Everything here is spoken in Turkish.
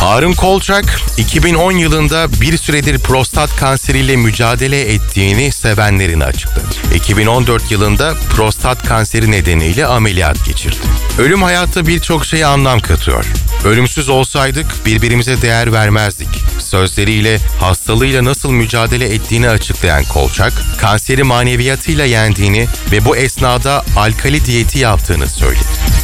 Harun Kolçak, 2010 yılında bir süredir prostat kanseriyle mücadele ettiğini sevenlerine açıkladı. 2014 yılında prostat kanseri nedeniyle ameliyat geçirdi. Ölüm hayatta birçok şeye anlam katıyor. Ölümsüz olsaydık birbirimize değer vermezdik sözleriyle hastalığıyla nasıl mücadele ettiğini açıklayan Kolçak, kanseri maneviyatıyla yendiğini ve bu esnada alkali diyeti yaptığını söyledi.